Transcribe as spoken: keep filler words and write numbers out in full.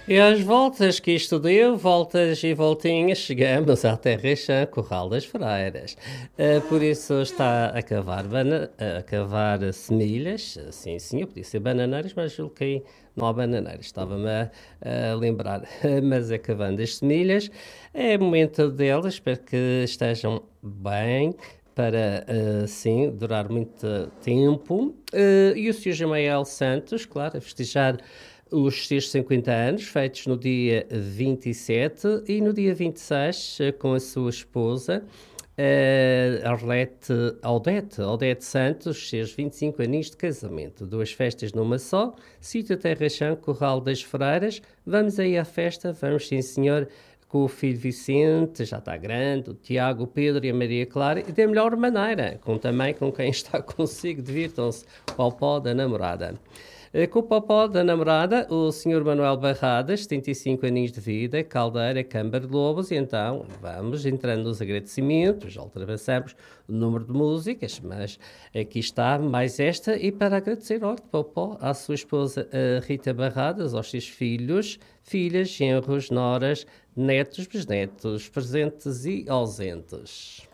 E às voltas que isto deu, voltas e voltinhas, chegamos à Terra Chã, Corral das Freiras. Ah, por isso está a cavar, bana a cavar semilhas, sim, sim, eu podia ser bananeiras, mas julgo que aí não há bananeiras, estava-me a, a lembrar, mas é cavando as semilhas, é momento delas, espero que estejam bem, para, uh, sim, durar muito tempo. Uh, e o senhor Jamael Santos, claro, a festejar os seus cinquenta anos, feitos no dia vinte e sete e no dia vinte e seis, uh, com a sua esposa, uh, Arlete Aldete, Aldete Santos, os seus vinte e cinco aninhos de casamento. Duas festas numa só, sítio Terra Chã, Corral das Freiras. Vamos aí à festa, vamos sim senhor, com o filho Vicente, já está grande, o Tiago, o Pedro e a Maria Clara, e da melhor maneira, com também com quem está consigo, divirtam-se, o pó da namorada. Eh, Com o popó da namorada, o senhor Manuel Barradas, setenta e cinco aninhos de vida, Caldeira, Câmara de Lobos, e então vamos entrando nos agradecimentos, já ultrapassamos o número de músicas, mas aqui está mais esta, e para agradecer, olha, popó, à sua esposa a Rita Barradas, aos seus filhos, filhas, genros, noras, netos, bisnetos, presentes e ausentes.